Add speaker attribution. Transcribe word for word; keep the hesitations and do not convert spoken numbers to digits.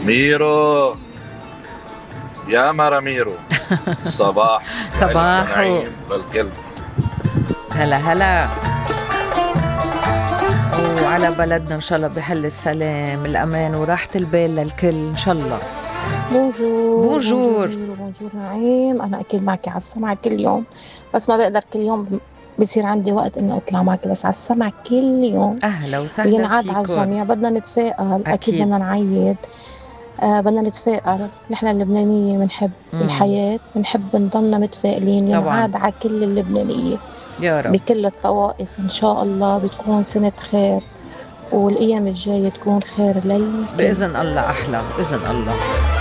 Speaker 1: ميرو، يا مرا ميرو، صباح العز
Speaker 2: صباحو.
Speaker 1: والنعيم للكل.
Speaker 2: هلا هلا. وعلى بلدنا إن شاء الله بحل السلام الأمان وراحة البال للكل إن شاء الله.
Speaker 3: بونجور بونجور
Speaker 2: بونجور.
Speaker 3: ميرو، بونجور نعيم. أنا أكيد معك على السمع كل يوم، بس ما بقدر كل يوم بصير عندي وقت إني أطلع معك، بس على السمع كل يوم.
Speaker 2: أهلا وسهلا
Speaker 3: وينعاد على
Speaker 2: فيكم.
Speaker 3: الجميع. بدنا نتفائل، أكيد
Speaker 2: أكيد.
Speaker 3: بدنا نعيد. آه بدنا نتفائل، نحن اللبنانية بنحب
Speaker 2: مم.
Speaker 3: الحياة، بنحب نضلنا متفائلين.
Speaker 2: طبعاً.
Speaker 3: ينعاد على كل اللبنانية
Speaker 2: يا رب.
Speaker 3: بكل الطوائف. إن شاء الله بتكون سنة خير، والأيام الجاية تكون خير للكل
Speaker 2: بإذن الله أحلى بإذن الله.